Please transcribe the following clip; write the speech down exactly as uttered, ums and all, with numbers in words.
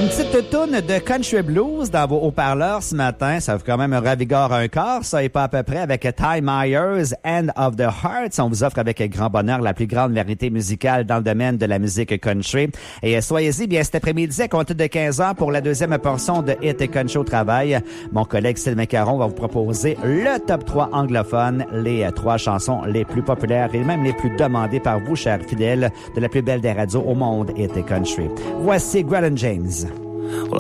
Une petite toune de country blues dans vos haut-parleurs ce matin. Ça vous quand même un ravigore un corps, ça, et pas à peu près, avec Ty Myers, End of the Hearts. On vous offre avec grand bonheur la plus grande variété musicale dans le domaine de la musique country. Et soyez-y bien cet après-midi à compter de quinze heures pour la deuxième portion de Hit Country au travail. Mon collègue Sylvain Caron va vous proposer le top trois anglophone, les trois chansons les plus populaires et même les plus demandées par vous, chers fidèles, de la plus belle des radios au monde, Hit Country. Voici Grant James. Well,